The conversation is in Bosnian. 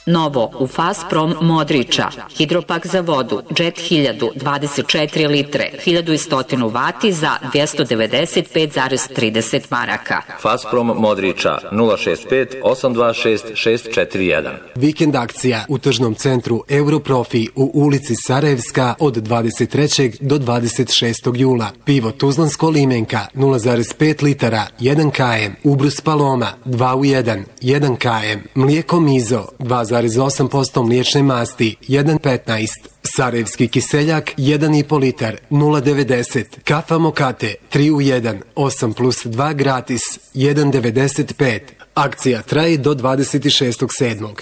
Novo u Fasprom Modriča, hidropak za vodu, Jet 1000, 24 litre, 1100 vati za 295,30 maraka. Fasprom Modriča, 065 826 641. Vikend akcija u tržnom centru Europrofi u ulici Sarajevska od 23. do 26. jula. Pivo Tuzlansko limenka, 0,5 litara, 1 km. Ubrus Paloma, 2 u 1, 1 km. Mlijeko Mizo, 2,8% mliječne masti, 1,15. Sarajevski kiseljak, 1,5 litar, 0,90. Kafa Mokate, 3 u 1, 8 plus 2 gratis, 1,95. Akcija traje do 26.7.